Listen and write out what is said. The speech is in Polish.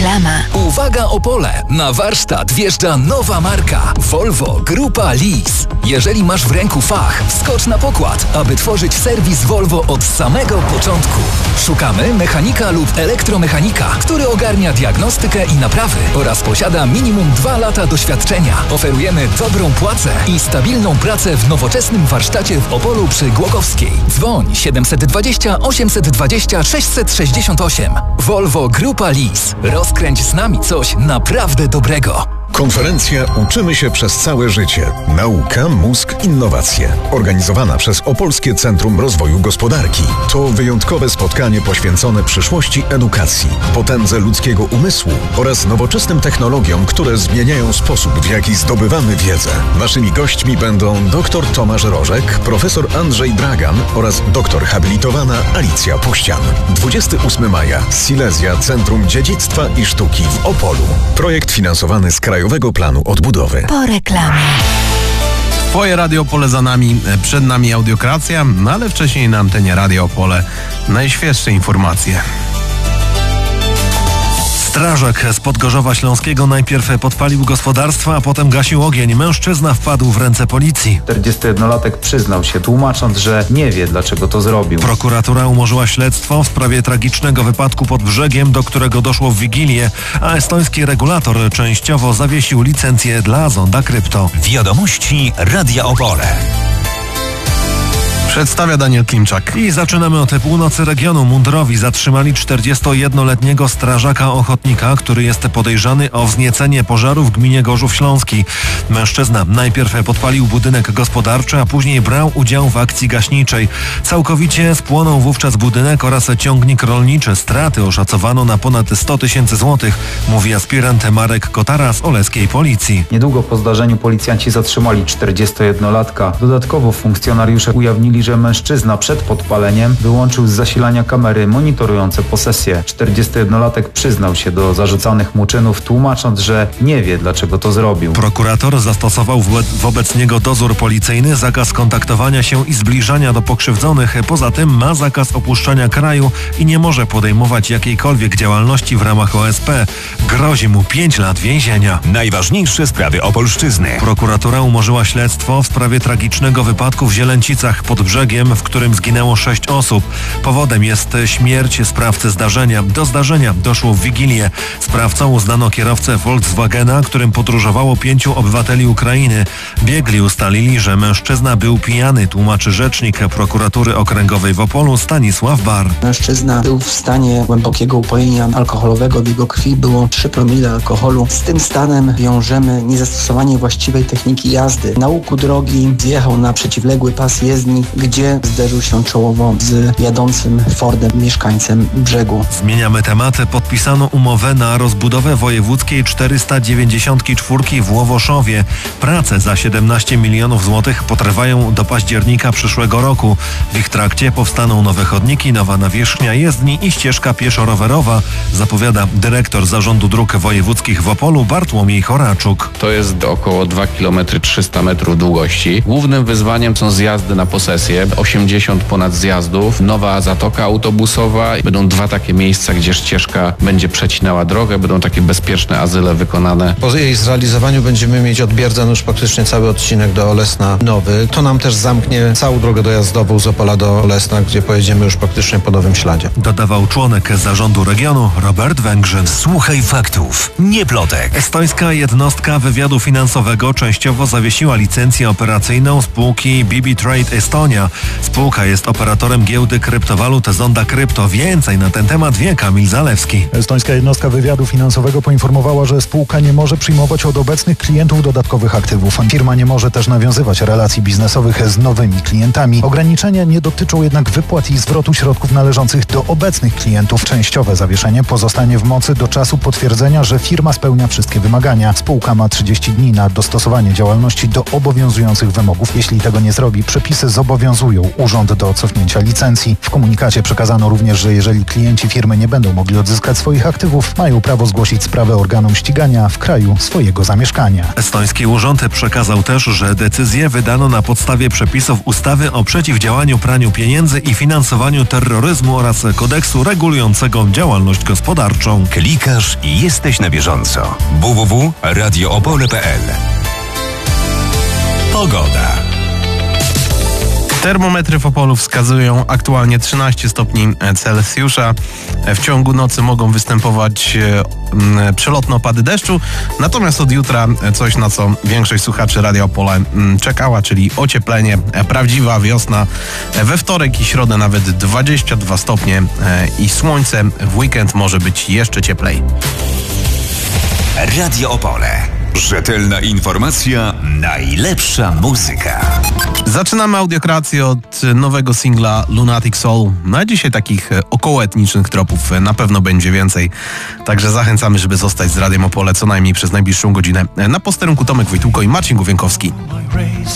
Reklama. Uwaga Opole! Na warsztat wjeżdża nowa marka Volvo Grupa Lease. Jeżeli masz w ręku fach, wskocz na pokład, aby tworzyć serwis Volvo od samego początku. Szukamy mechanika lub elektromechanika, który ogarnia diagnostykę i naprawy oraz posiada minimum 2 lata doświadczenia. Oferujemy dobrą płacę i stabilną pracę w nowoczesnym warsztacie w Opolu przy Głogowskiej. Dzwoń 720 820 668. Volvo Grupa Lease. Rozkręć z nami coś naprawdę dobrego. Konferencja Uczymy się przez całe życie. Nauka, mózg, innowacje. Organizowana przez Opolskie Centrum Rozwoju Gospodarki. To wyjątkowe spotkanie poświęcone przyszłości edukacji, potędze ludzkiego umysłu oraz nowoczesnym technologiom, które zmieniają sposób, w jaki zdobywamy wiedzę. Naszymi gośćmi będą dr Tomasz Rożek, profesor Andrzej Dragan oraz doktor habilitowana Alicja Puścian. 28 maja. Silesia Centrum Dziedzictwa i Sztuki w Opolu. Projekt finansowany z Krajowego Planu Odbudowy. Po reklamie. Twoje Radio Opole za nami, przed nami audiokracja, ale wcześniej na antenie Radio Opole najświeższe informacje. Strażak z Podgorzowa Śląskiego najpierw podpalił gospodarstwo, a potem gasił ogień. Mężczyzna wpadł w ręce policji. 41-latek przyznał się, tłumacząc, że nie wie, dlaczego to zrobił. Prokuratura umorzyła śledztwo w sprawie tragicznego wypadku pod Brzegiem, do którego doszło w Wigilię, a estoński regulator częściowo zawiesił licencję dla Zonda Krypto. Wiadomości Radia Opole. Przedstawia Daniel Klimczak. I zaczynamy od północy regionu. Mundurowi zatrzymali 41-letniego strażaka ochotnika, który jest podejrzany o wzniecenie pożaru w gminie Gorzów Śląski. Mężczyzna najpierw podpalił budynek gospodarczy, a później brał udział w akcji gaśniczej. Całkowicie spłonął wówczas budynek oraz ciągnik rolniczy. Straty oszacowano na ponad 100 000 złotych, mówi aspirant Marek Kotara z oleskiej policji. Niedługo po zdarzeniu policjanci zatrzymali 41-latka. Dodatkowo funkcjonariusze ujawnili, że mężczyzna przed podpaleniem wyłączył z zasilania kamery monitorujące posesję. 41-latek przyznał się do zarzucanych mu czynów, tłumacząc, że nie wie, dlaczego to zrobił. Prokurator zastosował wobec niego dozór policyjny, zakaz kontaktowania się i zbliżania do pokrzywdzonych. Poza tym ma zakaz opuszczania kraju i nie może podejmować jakiejkolwiek działalności w ramach OSP. Grozi mu 5 lat więzienia. Najważniejsze sprawy Opolszczyzny. Prokuratura umorzyła śledztwo w sprawie tragicznego wypadku w Zielęcicach pod Brzegiem, w którym zginęło 6 osób. Powodem jest śmierć sprawcy zdarzenia. Do zdarzenia doszło w Wigilię. Sprawcą uznano kierowcę Volkswagena, którym podróżowało 5 obywateli Ukrainy. Biegli ustalili, że mężczyzna był pijany, tłumaczy rzecznik prokuratury okręgowej w Opolu Stanisław Bar. Mężczyzna był w stanie głębokiego upojenia alkoholowego. W jego krwi było 3 promile alkoholu. Z tym stanem wiążemy niezastosowanie właściwej techniki jazdy. Na łuku drogi zjechał na przeciwległy pas jezdni, gdzie zderzył się czołowo z jadącym Fordem mieszkańcem Brzegu. Zmieniamy tematy. Podpisano umowę na rozbudowę wojewódzkiej 494 w Łowoszowie. Prace za 17 milionów złotych potrwają do października przyszłego roku. W ich trakcie powstaną nowe chodniki, nowa nawierzchnia jezdni i ścieżka pieszo-rowerowa, zapowiada dyrektor Zarządu Dróg Wojewódzkich w Opolu Bartłomiej Choraczuk. To jest około 2 km 300 metrów długości. Głównym wyzwaniem są zjazdy na posesję, 80 ponad zjazdów, nowa zatoka autobusowa. Będą 2 takie miejsca, gdzie ścieżka będzie przecinała drogę, będą takie bezpieczne azyle wykonane. Po jej zrealizowaniu będziemy mieć od Bierdzen już praktycznie cały odcinek do Olesna nowy. To nam też zamknie całą drogę dojazdową z Opola do Olesna, gdzie pojedziemy już praktycznie po nowym śladzie. Dodawał członek Zarządu Regionu Robert Węgrzyn. Słuchaj faktów, nie plotek. Estońska jednostka wywiadu finansowego częściowo zawiesiła licencję operacyjną spółki BB Trade Estonia. Spółka jest operatorem giełdy kryptowalut Zonda Krypto. Więcej na ten temat wie Kamil Zalewski. Estońska jednostka wywiadu finansowego poinformowała, że spółka nie może przyjmować od obecnych klientów dodatkowych aktywów. Firma nie może też nawiązywać relacji biznesowych z nowymi klientami. Ograniczenia nie dotyczą jednak wypłat i zwrotu środków należących do obecnych klientów. Częściowe zawieszenie pozostanie w mocy do czasu potwierdzenia, że firma spełnia wszystkie wymagania. Spółka ma 30 dni na dostosowanie działalności do obowiązujących wymogów. Jeśli tego nie zrobi, przepisy zobowiązują zobowiązują urząd do cofnięcia licencji. W komunikacie przekazano również, że jeżeli klienci firmy nie będą mogli odzyskać swoich aktywów, mają prawo zgłosić sprawę organom ścigania w kraju swojego zamieszkania. Estoński urząd przekazał też, że decyzję wydano na podstawie przepisów ustawy o przeciwdziałaniu praniu pieniędzy i finansowaniu terroryzmu oraz kodeksu regulującego działalność gospodarczą. Klikasz i jesteś na bieżąco. www.radioopole.pl. Pogoda. Termometry w Opolu wskazują aktualnie 13 stopni Celsjusza. W ciągu nocy mogą występować przelotne opady deszczu, natomiast od jutra coś, na co większość słuchaczy Radia Opole czekała, czyli ocieplenie, prawdziwa wiosna. We wtorek i środę nawet 22 stopnie i słońce. W weekend może być jeszcze cieplej. Radio Opole. Rzetelna informacja, najlepsza muzyka. Zaczynamy audiokrację od nowego singla Lunatic Soul. Na dzisiaj takich okołoetnicznych tropów na pewno będzie więcej. Także zachęcamy, żeby zostać z Radiem Opole co najmniej przez najbliższą godzinę. Na posterunku Tomek Wojtułko i Marcin Głowienkowski.